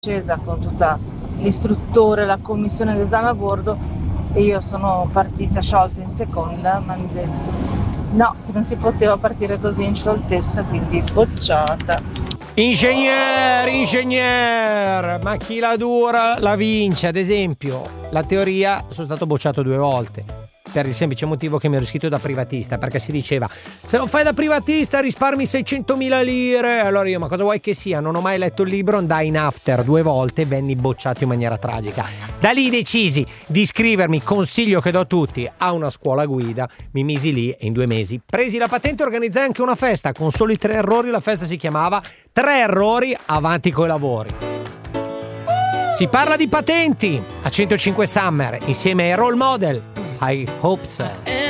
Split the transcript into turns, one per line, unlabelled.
scesa con tutta l'istruttore, la commissione d'esame a bordo e io sono partita sciolta in seconda, mi hanno detto no, che non si poteva partire così in scioltezza, quindi bocciata.
Ingegner, ma chi la dura la vince. Ad esempio, la teoria sono stato bocciato 2 volte per il semplice motivo che mi ero iscritto da privatista, perché si diceva se lo fai da privatista risparmi 600.000 lire. Allora io, ma cosa vuoi che sia? Non ho mai letto il libro, andai in after 2 volte e venni bocciato in maniera tragica. Da lì decisi di iscrivermi, consiglio che do a tutti, a una scuola guida. Mi misi lì e in 2 mesi presi la patente e organizzai anche una festa con soli 3 errori. La festa si chiamava 3 errori avanti coi lavori. Si parla di patenti a 105 Summer insieme ai role model. I hope so.